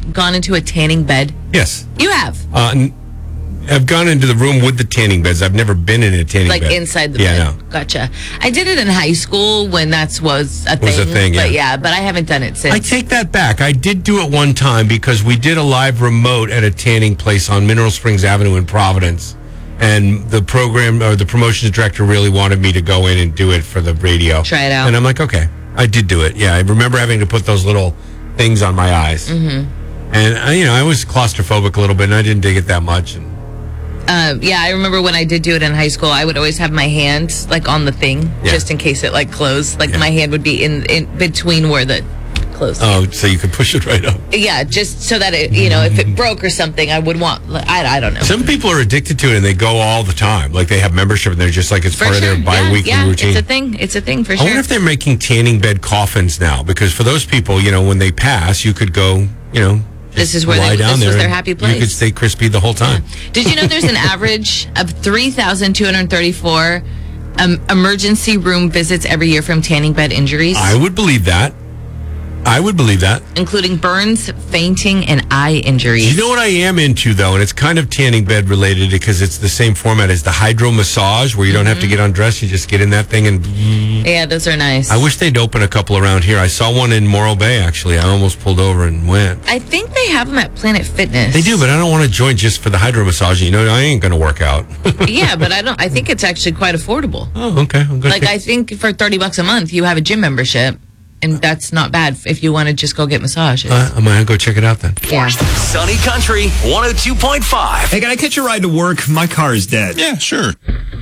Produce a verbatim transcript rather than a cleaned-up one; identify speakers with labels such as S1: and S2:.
S1: gone into a tanning bed?
S2: Yes.
S1: You have?
S2: Uh, n- I've gone into the room with the tanning beds. I've never been in a tanning
S1: like
S2: bed.
S1: Like inside the
S2: yeah,
S1: bed?
S2: No.
S1: Gotcha. I did it in high school when that was a thing.
S2: Was a thing, yeah.
S1: But yeah, but I haven't done it since.
S2: I take that back. I did do it one time because we did a live remote at a tanning place on Mineral Springs Avenue in Providence. And the program or the promotions director really wanted me to go in and do it for the radio.
S1: Try it out.
S2: And I'm like, okay. I did do it. Yeah, I remember having to put those little things on my eyes.
S1: Mm-hmm.
S2: And, I, you know, I was claustrophobic a little bit, and I didn't dig it that much. And,
S1: Uh, yeah, I remember when I did do it in high school, I would always have my hand like on the thing
S2: Yeah.
S1: just in case it like closed. Like
S2: Yeah.
S1: my hand would be in, in between where the closed.
S2: oh, so you could push it right up.
S1: Yeah, just so that it, you know, if it broke or something, I would want. Like, I, I don't know.
S2: Some people are addicted to it, and they go all the time. Like they have membership, and they're just like it's
S1: For
S2: part
S1: sure.
S2: of their bi-weekly
S1: yeah, yeah,
S2: routine.
S1: It's a thing. It's a thing for
S2: I
S1: sure.
S2: wonder if they're making tanning bed coffins now, because for those people, you know, when they pass, you could go, you know,
S1: This is where
S2: lie
S1: they,
S2: down
S1: this
S2: there
S1: was their
S2: and
S1: happy place.
S2: You could stay crispy the whole time.
S1: Yeah. Did you know there's an average of three thousand two hundred thirty-four um, emergency room visits every year from tanning bed injuries?
S2: I would believe that. I would believe that.
S1: Including burns, fainting, and eye injuries.
S2: You know what I am into, though, and it's kind of tanning bed related because it's the same format as the hydro massage where you don't
S1: Mm-hmm.
S2: have to get undressed. You just get in that thing and...
S1: Yeah, those are nice.
S2: I wish they'd open a couple around here. I saw one in Morro Bay, actually. I almost pulled over and went.
S1: I think they have them at Planet Fitness.
S2: They do, but I don't want to join just for the hydro massage. You know, I ain't going to work out.
S1: Yeah, but I don't. I think it's actually quite affordable.
S2: Oh, okay. I'm gonna
S1: Like
S2: take-
S1: I think for thirty bucks a month, you have a gym membership, and that's not bad if you want to just go get massages.
S2: Uh, I'm going to go check it out then.
S1: Yeah.
S3: Sunny Country one oh two point five.
S4: Hey, can I catch a ride to work? My car is dead.
S5: Yeah, sure.